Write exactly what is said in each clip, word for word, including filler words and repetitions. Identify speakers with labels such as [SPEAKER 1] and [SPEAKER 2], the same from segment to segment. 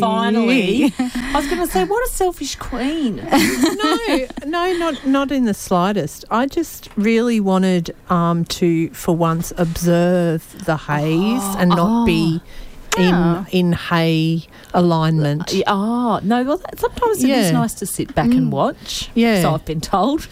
[SPEAKER 1] Finally. I was going to say, what a selfish queen.
[SPEAKER 2] no, no, not not in the slightest. I just really wanted um, to, for once, observe the haze
[SPEAKER 1] Oh,
[SPEAKER 2] and not
[SPEAKER 1] oh.
[SPEAKER 2] be in
[SPEAKER 3] Oh.
[SPEAKER 2] in hay alignment.
[SPEAKER 1] Oh, no, well, that, sometimes it
[SPEAKER 2] Yeah.
[SPEAKER 1] is nice to sit back and watch.
[SPEAKER 2] Yeah.
[SPEAKER 1] So I've been told.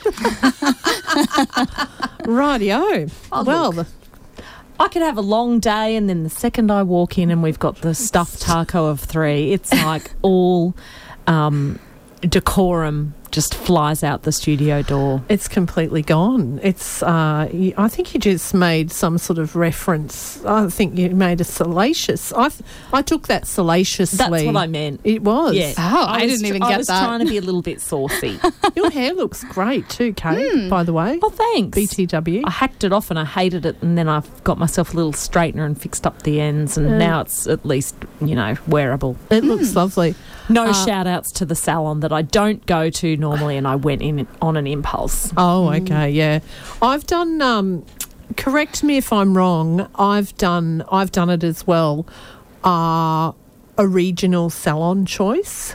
[SPEAKER 2] Rightio.
[SPEAKER 1] Oh,
[SPEAKER 2] well,
[SPEAKER 1] look. I could have a long day, and then the second I walk in and we've got the stuffed taco of three, it's like all um, decorum just flies out the studio door.
[SPEAKER 2] it's completely gone. It's. Uh, you, I think you just made some sort of reference. I think you made a salacious. I th- I took that salaciously.
[SPEAKER 1] That's what I meant.
[SPEAKER 2] It was.
[SPEAKER 1] Yeah.
[SPEAKER 3] Oh, I
[SPEAKER 1] was
[SPEAKER 3] didn't even
[SPEAKER 1] I
[SPEAKER 3] get
[SPEAKER 1] was
[SPEAKER 3] that.
[SPEAKER 1] trying to be a little bit saucy.
[SPEAKER 2] Your hair looks great too, Kate. By the way.
[SPEAKER 1] Oh, thanks.
[SPEAKER 2] B T W.
[SPEAKER 1] I hacked it off and I hated it, and then I've got myself a little straightener and fixed up the ends, and
[SPEAKER 2] Mm.
[SPEAKER 1] now it's at least, you know, wearable.
[SPEAKER 2] It looks lovely.
[SPEAKER 1] No
[SPEAKER 2] Uh,
[SPEAKER 1] shout outs to the salon that I don't go to normally, and I went in on an impulse.
[SPEAKER 2] Oh, okay, yeah. I've done. Um, correct me if I'm wrong. I've done. I've done it as well. Uh, a regional salon choice.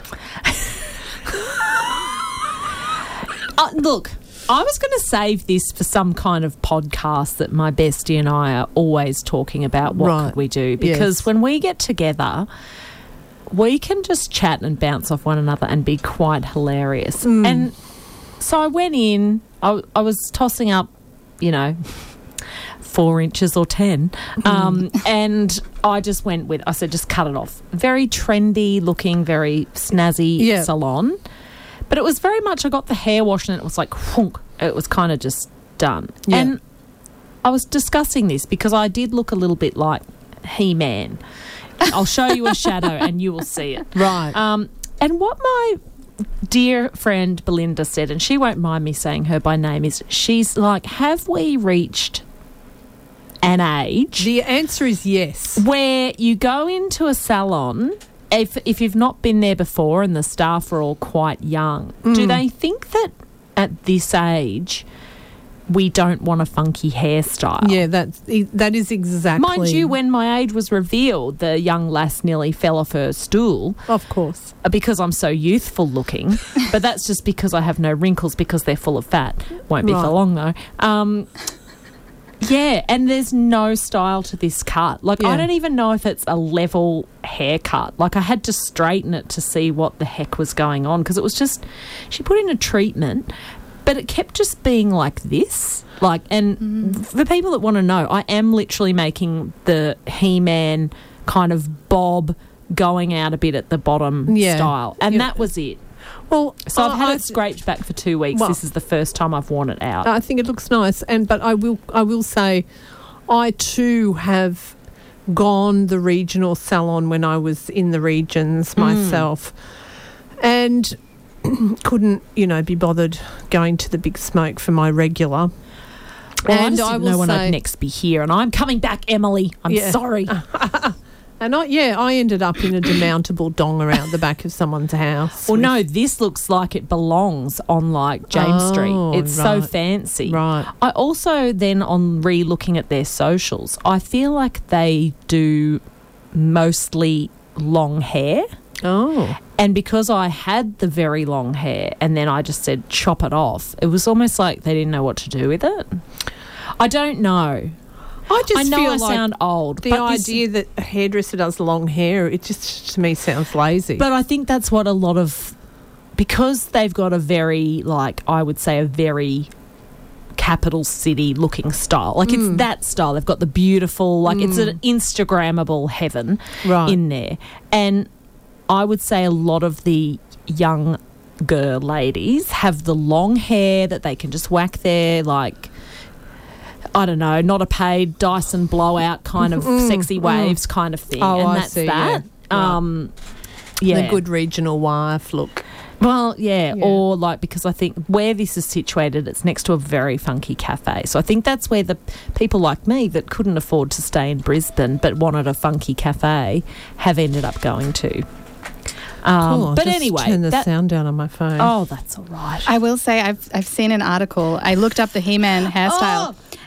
[SPEAKER 1] Uh, look, I was going to save this for some kind of podcast that my bestie and I are always talking about. What
[SPEAKER 2] Right.
[SPEAKER 1] could we do? Because
[SPEAKER 2] Yes.
[SPEAKER 1] when we get together, we can just chat and bounce off one another and be quite hilarious.
[SPEAKER 2] Mm.
[SPEAKER 1] And so I went in, I, I was tossing up, you know, four inches or ten. Um, and I just went with, I said, just cut it off. Very trendy looking, very snazzy
[SPEAKER 2] Yeah.
[SPEAKER 1] salon. But it was very much, I got the hair wash and it was like, whonk, it was kind of just done.
[SPEAKER 2] Yeah.
[SPEAKER 1] And I was discussing this because I did look a little bit like He-Man. I'll show you a shadow and you will see it.
[SPEAKER 2] Right.
[SPEAKER 1] Um, and what my dear friend Belinda said, and she won't mind me saying her by name, is she's like, have we reached an age
[SPEAKER 2] The answer is yes.
[SPEAKER 1] where you go into a salon, if if you've not been there before and the staff are all quite young, do they think that at this age we don't want a funky hairstyle?
[SPEAKER 2] Yeah, that's that is exactly.
[SPEAKER 1] Mind you, when my age was revealed, the young lass nearly fell off her stool
[SPEAKER 2] of course.
[SPEAKER 1] uh, because I'm so youthful looking. But that's just because I have no wrinkles because they're full of fat. Won't be
[SPEAKER 2] Right.
[SPEAKER 1] for long, though. Um, yeah, and there's no style to this cut. Like, I
[SPEAKER 2] Yeah.
[SPEAKER 1] don't even know if it's a level haircut. Like, I had to straighten it to see what the heck was going on because it was just, she put in a treatment, but it kept just being like this. Like, and for people that want to know, I am literally making the He-Man kind of bob going out a bit at the bottom
[SPEAKER 2] Yeah.
[SPEAKER 1] style. And
[SPEAKER 2] Yeah.
[SPEAKER 1] that was it.
[SPEAKER 2] Well,
[SPEAKER 1] So I've
[SPEAKER 2] I-
[SPEAKER 1] had
[SPEAKER 2] I-
[SPEAKER 1] it scraped back for two weeks.
[SPEAKER 2] Well-
[SPEAKER 1] This is the first time I've worn it out.
[SPEAKER 2] I think it looks nice, and but I will I will say, I too have gone the regional salon when I was in the regions myself, and couldn't you know be bothered going to the Big Smoke for my regular.
[SPEAKER 1] Well, I
[SPEAKER 2] and
[SPEAKER 1] just
[SPEAKER 2] I
[SPEAKER 1] didn't
[SPEAKER 2] will
[SPEAKER 1] know when
[SPEAKER 2] say,
[SPEAKER 1] I'd next be here, and I'm coming back, Emily. I'm
[SPEAKER 2] Yeah.
[SPEAKER 1] sorry.
[SPEAKER 2] and I yeah I ended up in a demountable dong around the back of someone's house.
[SPEAKER 1] Well,
[SPEAKER 2] with-
[SPEAKER 1] no, this looks like it belongs on like James
[SPEAKER 2] Oh,
[SPEAKER 1] Street. It's so
[SPEAKER 2] right.
[SPEAKER 1] fancy.
[SPEAKER 2] Right.
[SPEAKER 1] I also then on re-looking at their socials, I feel like they do mostly long hair.
[SPEAKER 2] Oh.
[SPEAKER 1] And because I had the very long hair and then I just said chop it off, it was almost like they didn't know what to do with it. I don't know.
[SPEAKER 2] I just
[SPEAKER 1] I know
[SPEAKER 2] feel
[SPEAKER 1] I
[SPEAKER 2] like
[SPEAKER 1] sound old.
[SPEAKER 2] the
[SPEAKER 1] but this-
[SPEAKER 2] idea that a hairdresser does long hair, it just to me sounds lazy.
[SPEAKER 1] But I think that's what a lot of, because they've got a very, like, I would say a very capital city looking style. Like,
[SPEAKER 2] Mm.
[SPEAKER 1] it's that style. They've got the beautiful, like, it's an Instagrammable heaven
[SPEAKER 2] Right.
[SPEAKER 1] in there. And I would say a lot of the younger ladies have the long hair that they can just whack their, like, I don't know, not a paid Dyson blowout kind of sexy waves kind of thing.
[SPEAKER 2] Oh,
[SPEAKER 1] and
[SPEAKER 2] I
[SPEAKER 1] that's
[SPEAKER 2] see,
[SPEAKER 1] that.
[SPEAKER 2] yeah.
[SPEAKER 1] Um, yeah.
[SPEAKER 2] The good regional wife look.
[SPEAKER 1] Well, yeah,
[SPEAKER 2] Yeah.
[SPEAKER 1] or like, because I think where this is situated, it's next to a very funky cafe. So I think that's where the people like me that couldn't afford to stay in Brisbane but wanted a funky cafe have ended up going to. Um,
[SPEAKER 2] Cool, I'll
[SPEAKER 1] but
[SPEAKER 2] just
[SPEAKER 1] anyway,
[SPEAKER 2] turn the
[SPEAKER 1] that-
[SPEAKER 2] sound down on my phone.
[SPEAKER 1] oh, that's all right.
[SPEAKER 3] I will say I've I've seen an article. I looked up the He-Man hairstyle,
[SPEAKER 1] Oh!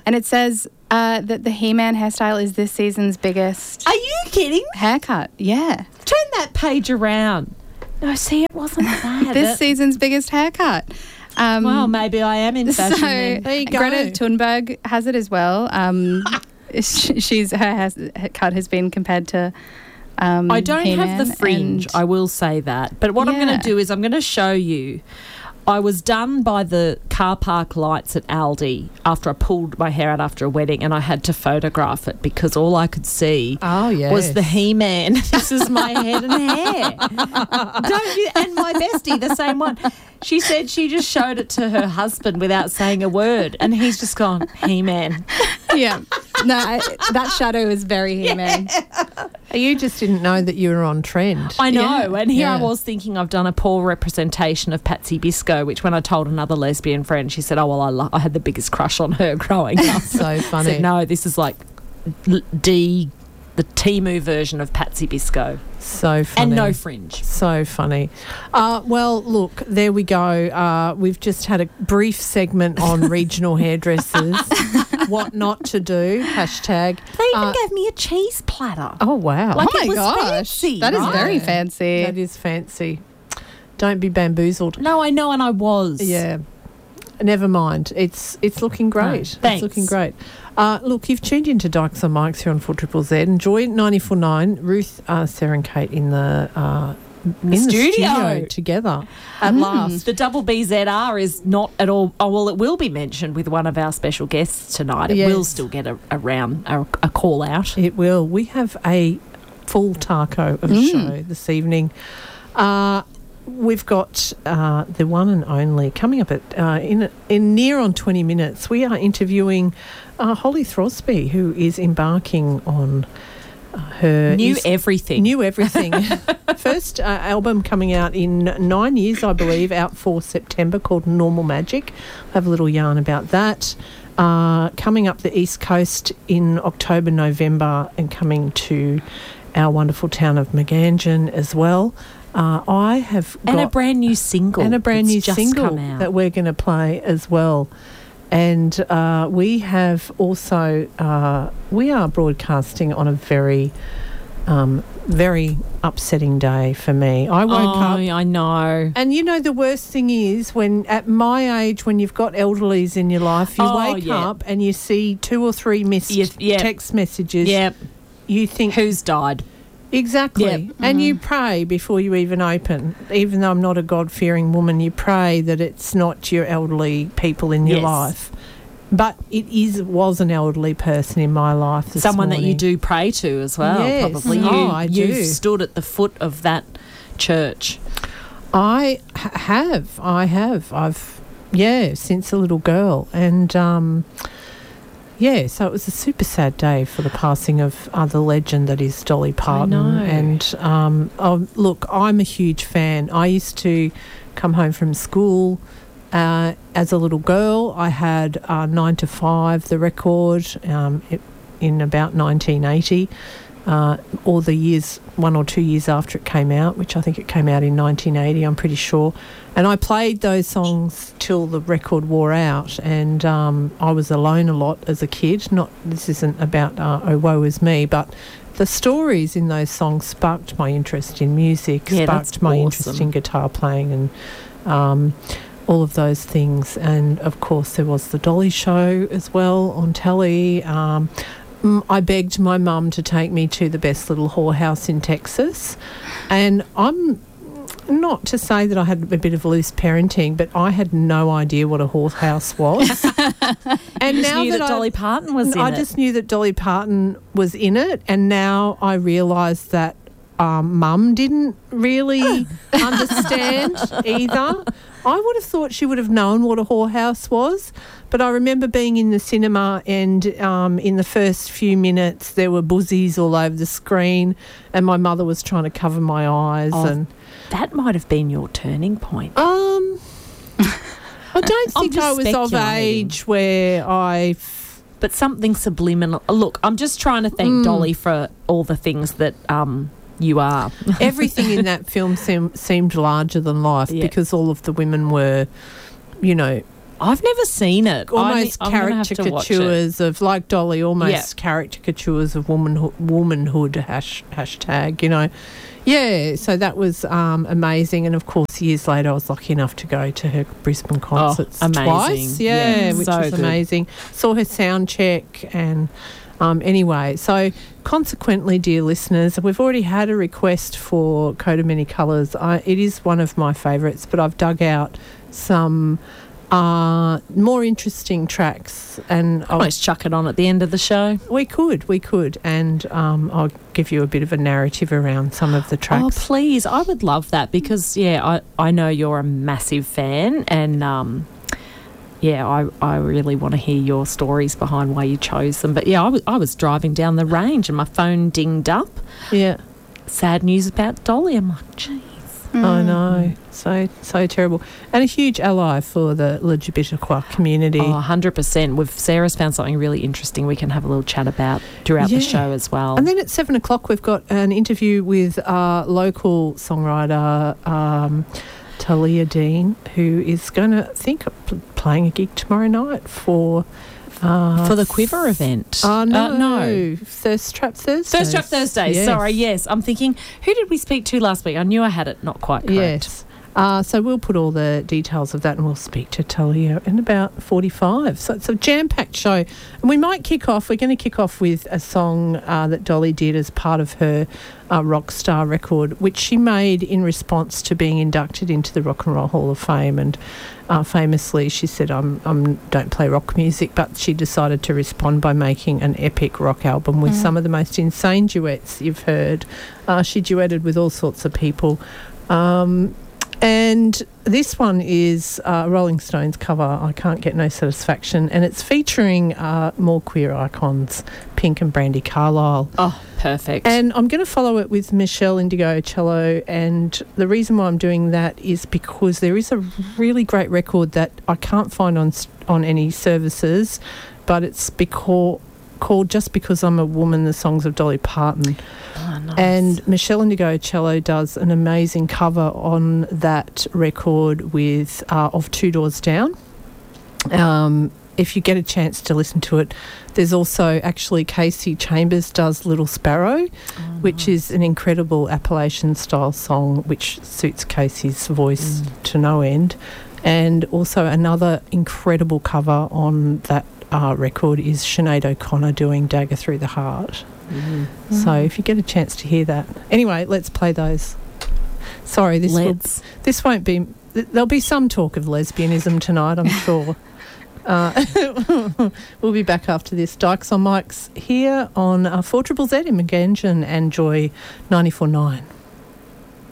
[SPEAKER 3] And it says uh, that the He-Man hairstyle is this season's biggest
[SPEAKER 1] Are you kidding?
[SPEAKER 3] haircut. Yeah.
[SPEAKER 1] Turn that page around. No, see, it wasn't that.
[SPEAKER 3] This
[SPEAKER 1] It-
[SPEAKER 3] season's biggest haircut. Um,
[SPEAKER 1] well, maybe I am in fashion
[SPEAKER 3] so
[SPEAKER 1] then.
[SPEAKER 2] There you go.
[SPEAKER 3] Greta Thunberg has it as well. Um, sh- she's her haircut has been compared to. Um,
[SPEAKER 1] I don't
[SPEAKER 3] He-Man
[SPEAKER 1] have the fringe,
[SPEAKER 3] and-
[SPEAKER 1] I will say that. But what I'm
[SPEAKER 3] Yeah.
[SPEAKER 1] going to do is I'm going to show you. I was done by the car park lights at Aldi after I pulled my hair out after a wedding, and I had to photograph it because all I could see
[SPEAKER 2] Oh, yes.
[SPEAKER 1] was the He-Man. This is my head and hair. Don't you? And my bestie, the same one. She said she just showed it to her husband without saying a word, and he's just gone, He-Man.
[SPEAKER 3] Yeah. No, I, that shadow is very He-Man.
[SPEAKER 2] You just didn't know that you were on trend.
[SPEAKER 1] I know, and here I
[SPEAKER 2] Yeah.
[SPEAKER 1] was thinking I've done a poor representation of Patsy Biscoe, which when I told another lesbian friend, she said, oh, well, I, lo- I had the biggest crush on her growing up.
[SPEAKER 2] So
[SPEAKER 1] I
[SPEAKER 2] funny.
[SPEAKER 1] said, no, this is like l- D, the Temu version of Patsy Biscoe.
[SPEAKER 2] So funny.
[SPEAKER 1] And no fringe.
[SPEAKER 2] So funny. Uh, well, look, there we go. Uh, we've just had a brief segment on regional hairdressers. What not to do. Hashtag.
[SPEAKER 1] They even
[SPEAKER 2] Uh,
[SPEAKER 1] gave me a cheese platter.
[SPEAKER 2] Oh, wow.
[SPEAKER 1] Like
[SPEAKER 3] Oh
[SPEAKER 1] it
[SPEAKER 3] my
[SPEAKER 1] was
[SPEAKER 3] gosh.
[SPEAKER 1] fancy,
[SPEAKER 3] That is
[SPEAKER 1] right?
[SPEAKER 3] very fancy.
[SPEAKER 2] That is fancy. Don't be bamboozled.
[SPEAKER 1] No, I know, and I was.
[SPEAKER 2] Yeah. Never mind. It's it's looking great.
[SPEAKER 1] No,
[SPEAKER 2] it's
[SPEAKER 1] thanks.
[SPEAKER 2] looking great. Uh, look, you've tuned into Dykes on Mics here on four Triple Z. Enjoy ninety-four point nine. Ruth, uh, Sarah and Kate in the, uh, in the
[SPEAKER 1] studio.
[SPEAKER 2] studio together at
[SPEAKER 1] Mm.
[SPEAKER 2] last.
[SPEAKER 1] The double B Z R is not at all. Oh, well, it will be mentioned with one of our special guests tonight. It
[SPEAKER 2] Yes.
[SPEAKER 1] will still get a, a round, a, a call out.
[SPEAKER 2] It will. We have a full taco of a
[SPEAKER 3] Mm.
[SPEAKER 2] show this evening. Uh, we've got uh, the one and only coming up at uh, in in near on twenty minutes. We are interviewing uh, Holly Throsby, who is embarking on uh, her
[SPEAKER 1] New
[SPEAKER 2] is-
[SPEAKER 1] everything.
[SPEAKER 2] New everything. First uh, album coming out in nine years, I believe, out for September, called Normal Magic. I'll have a little yarn about that. Uh, coming up the East Coast in October, November, and coming to our wonderful town of Meganjin as well. Uh, I have
[SPEAKER 1] and
[SPEAKER 2] got
[SPEAKER 1] a brand new single.
[SPEAKER 2] and a brand
[SPEAKER 1] that's
[SPEAKER 2] new
[SPEAKER 1] just
[SPEAKER 2] single
[SPEAKER 1] come out.
[SPEAKER 2] that we're going to play as well. And uh, we have also uh, we are broadcasting on a very um, very upsetting day for me. I woke
[SPEAKER 1] oh,
[SPEAKER 2] up.
[SPEAKER 1] I know.
[SPEAKER 2] And you know, the worst thing is when, at my age, when you've got elderlies in your life, you
[SPEAKER 1] Oh,
[SPEAKER 2] wake
[SPEAKER 1] yeah.
[SPEAKER 2] up and you see two or three missed
[SPEAKER 1] Yes, yeah.
[SPEAKER 2] text messages.
[SPEAKER 1] Yeah.
[SPEAKER 2] You think,
[SPEAKER 1] Who's died?
[SPEAKER 2] exactly.
[SPEAKER 1] Yep.
[SPEAKER 2] And you pray before you even open. Even though I'm not a God-fearing woman, you pray that it's not your elderly people in your
[SPEAKER 1] Yes.
[SPEAKER 2] life. But it is was an elderly person in my life this
[SPEAKER 1] Someone that you
[SPEAKER 2] morning.
[SPEAKER 1] do pray to as well.
[SPEAKER 2] Yes.
[SPEAKER 1] Probably.
[SPEAKER 2] Oh,
[SPEAKER 1] you,
[SPEAKER 2] I
[SPEAKER 1] You've
[SPEAKER 2] do.
[SPEAKER 1] stood at the foot of that church.
[SPEAKER 2] I h- have. I have. I've, yeah, since a little girl. And, um, yeah, so it was a super sad day for the passing of uh, the legend that is Dolly Parton.
[SPEAKER 1] know.
[SPEAKER 2] And, um, oh, look, I'm a huge fan. I used to come home from school uh, as a little girl. I had uh, nine to five, the record, um, it, in about nineteen eighty. Uh, all the years, one or two years after it came out, which I think it came out in nineteen eighty, I'm pretty sure. And I played those songs till the record wore out, and um, I was alone a lot as a kid. Not this isn't about uh, oh woe is me, but the stories in those songs sparked my interest in music,
[SPEAKER 1] Yeah,
[SPEAKER 2] sparked
[SPEAKER 1] that's
[SPEAKER 2] my
[SPEAKER 1] awesome.
[SPEAKER 2] interest in guitar playing, and um, all of those things. And of course, there was the Dolly Show as well on telly. Um, Mm, I begged my mum to take me to the best little whorehouse in Texas. And I'm not to say that I had a bit of loose parenting, but I had no idea what a whorehouse was. and
[SPEAKER 1] You just
[SPEAKER 2] now
[SPEAKER 1] knew that,
[SPEAKER 2] I,
[SPEAKER 1] Dolly Parton was in
[SPEAKER 2] I
[SPEAKER 1] it.
[SPEAKER 2] just knew that Dolly Parton was in it, and now I realise that um, mum didn't really understand either. I would have thought she would have known what a whorehouse was, but I remember being in the cinema and um, in the first few minutes there were buzzies all over the screen, and my mother was trying to cover my eyes.
[SPEAKER 1] Oh,
[SPEAKER 2] and
[SPEAKER 1] That might have been your turning point.
[SPEAKER 2] um, I don't
[SPEAKER 1] I'm
[SPEAKER 2] think I
[SPEAKER 1] just
[SPEAKER 2] was of
[SPEAKER 1] speculating.
[SPEAKER 2] age where I.
[SPEAKER 1] But something subliminal. Look, I'm just trying to thank
[SPEAKER 2] Mm.
[SPEAKER 1] Dolly for all the things that um, you are.
[SPEAKER 2] Everything in that film seem, seemed larger than life
[SPEAKER 1] Yeah.
[SPEAKER 2] because all of the women were, you know,
[SPEAKER 1] I've never seen it.
[SPEAKER 2] Almost
[SPEAKER 1] I'm, I'm gonna have to watch it.
[SPEAKER 2] caricatures of, like Dolly, almost
[SPEAKER 1] Yeah.
[SPEAKER 2] caricatures of womanhood, womanhood hash, hashtag, you know. Yeah, so that was um, amazing. And, of course, years later I was lucky enough to go to her Brisbane concerts
[SPEAKER 1] amazing.
[SPEAKER 2] twice. Yeah,
[SPEAKER 1] Yeah,
[SPEAKER 2] which
[SPEAKER 1] so
[SPEAKER 2] was
[SPEAKER 1] good.
[SPEAKER 2] amazing. Saw her sound check and... Um, anyway, so consequently, dear listeners, we've already had a request for Coat of Many Colours. I, it is one of my favourites, but I've dug out some uh, more interesting tracks, and I'll,
[SPEAKER 1] Almost chuck it on at the end of the show.
[SPEAKER 2] we could, we could, and um, I'll give you a bit of a narrative around some of the
[SPEAKER 1] Oh,
[SPEAKER 2] tracks.
[SPEAKER 1] please. I would love that because, yeah, I, I know you're a massive fan and, um, yeah, I, I really want to hear your stories behind why you chose them. But, yeah, I was, I was driving down the range and my phone dinged up.
[SPEAKER 2] Yeah,
[SPEAKER 1] Sad news about Dolly. I'm like, geez.
[SPEAKER 2] I know, so so terrible, and a huge ally for the L G B T Q community.
[SPEAKER 1] Oh, one hundred percent. We've, Sarah's found something really interesting we can have a little chat about throughout
[SPEAKER 2] Yeah.
[SPEAKER 1] the show as well.
[SPEAKER 2] And then at seven o'clock, we've got an interview with uh, local songwriter um, Talia Dean, who is going to, I think, pl- playing a gig tomorrow night for... Uh,
[SPEAKER 1] For the Quiver event.
[SPEAKER 2] Oh, no.
[SPEAKER 1] Uh, no.
[SPEAKER 2] Thirst Trap Thursdays.
[SPEAKER 1] Thirst Trap Thursdays.
[SPEAKER 2] Yes.
[SPEAKER 1] Sorry, yes. I'm thinking, who did we speak to last week? I knew I had it not quite correct.
[SPEAKER 2] Yes. Uh, so we'll put all the details of that and we'll speak to Talia in about forty-five. So it's a jam-packed show. And we might kick off, we're going to kick off with a song uh, that Dolly did as part of her uh, Rockstar record, which she made in response to being inducted into the Rock and Roll Hall of Fame. And uh, famously, she said, I'm, I'm don't play rock music, but she decided to respond by making an epic rock album with
[SPEAKER 3] Mm.
[SPEAKER 2] some of the most insane duets you've heard. Uh, she duetted with all sorts of people. Um, and this one is a uh, Rolling Stones cover, I Can't Get No Satisfaction, and it's featuring uh, more queer icons, Pink and Brandi Carlile.
[SPEAKER 1] Oh, perfect.
[SPEAKER 2] And I'm going to follow it with Michelle Indigo cello, and the reason why I'm doing that is because there is a really great record that I can't find on s- on any services, but it's because called Just Because I'm a Woman, the songs of Dolly Parton.
[SPEAKER 1] Oh, nice.
[SPEAKER 2] And Michelle Indigo cello does an amazing cover on that record with uh, Of Two Doors Down. Um, if you get a chance to listen to it, there's also actually Casey Chambers does Little Sparrow,
[SPEAKER 1] Oh,
[SPEAKER 2] which is an incredible Appalachian style song which suits Casey's voice
[SPEAKER 1] Mm.
[SPEAKER 2] to no end. And also another incredible cover on that uh, record is Sinead O'Connor doing Dagger Through the Heart.
[SPEAKER 1] Mm.
[SPEAKER 2] So if you get a chance to hear that. Anyway, let's play those. Sorry, this will,
[SPEAKER 1] Let's.
[SPEAKER 2] this won't be... th- There'll be some talk of lesbianism tonight, I'm sure. Uh, we'll be back after this. Dykes on Mics here on uh, four Z Z Z in Maganjan and Joy ninety-four point nine.